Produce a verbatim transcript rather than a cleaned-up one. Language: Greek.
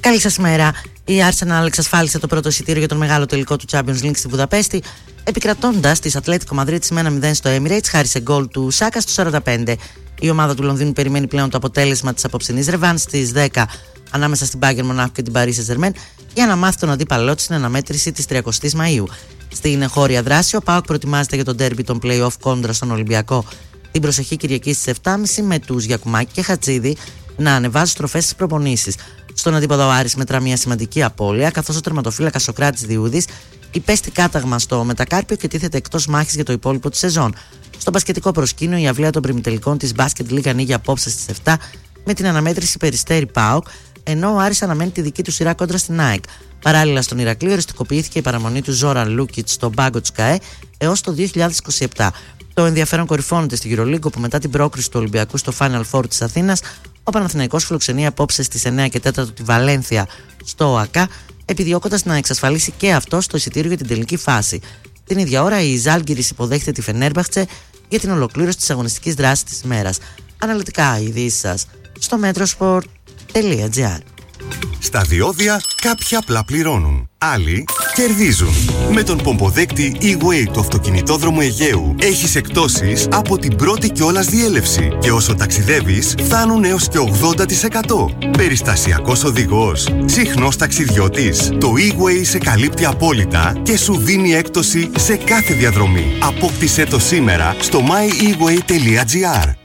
Καλή σας μέρα. Η Arsenal εξασφάλισε το πρώτο εισιτήριο για τον μεγάλο τελικό του Champions League στη Βουδαπέστη, επικρατώντας της Ατλέτικο Μαδρίτης με ένα μηδέν στο Emirates, χάρη σε γκολ του Σάκα στο σαράντα πέντε. Η ομάδα του Λονδίνου περιμένει πλέον το αποτέλεσμα της απόψινής ρεβάνς στις δέκα ανάμεσα στην Bayern Μονάχου και την Paris Saint-Germain για να μάθει τον αντίπαλό της στην αναμέτρηση της τριαντοστής Μαΐου. Στην εγχώρια δράση, ο ΠΑΟΚ προετοιμάζεται για τον ντέρμπι των play-off κόντρα στον Ολυμπιακό την προσεχή Κυριακή στις επτά και μισή με τους Γιακουμάκη και Χατζίδη να ανεβάζουν στροφές στις προπονήσεις. Στον αντίποδο Άρης μετρά μια σημαντική απώλεια, καθώς ο τερματοφύλακας Σοκράτης Διούδης υπέστη κάταγμα στο μετακάρπιο και τίθεται εκτός μάχης για το υπόλοιπο της σεζόν. Στο μπασκετικό προσκήνιο, η αυλαία των πριμιτελικών της Basket League ανοίγει απόψε στις επτά με την αναμέτρηση Περιστέρι ΠΑΟΚ, ενώ ο Άρης αναμένει τη δική του σειρά κόντρα στην ΑΕΚ. Παράλληλα, στον Ηρακλείο οριστικοποιήθηκε η παραμονή του Ζόραν Λούκιτς στον πάγκο της ΚΑΕ έως το δύο χιλιάδες είκοσι επτά. Το ενδιαφέρον κορυφώνεται στη EuroLeague, όπου μετά την πρόκριση του Ολυμπιακού στο Final Four της Αθήνας, ο Παναθηναϊκός φιλοξενεί απόψε στις εννέα και τέσσερα τη Βαλένθια στο ΟΑΚΑ, επιδιώκοντας να εξασφαλίσει και αυτό το εισιτήριο για την τελική φάση. Την ίδια ώρα, η Ζάλγκιρις υποδέχεται τη Φενέρμπαχτσε για την ολοκλήρωση της αγωνιστικής δράσης της ημέρας. Αναλυτικά οι ειδήσεις σας στο metrosport τελεία gr. Στα διόδια κάποιοι απλά πληρώνουν, άλλοι κερδίζουν. Με τον πομποδέκτη E-Way του αυτοκινητόδρομου Αιγαίου έχεις εκπτώσεις από την πρώτη κιόλας διέλευση και όσο ταξιδεύεις φτάνουν έως και ογδόντα τοις εκατό. Περιστασιακός οδηγός, συχνός ταξιδιώτης. Το E-Way σε καλύπτει απόλυτα και σου δίνει έκπτωση σε κάθε διαδρομή. Απόκτησέ το σήμερα στο my e way τελεία gr.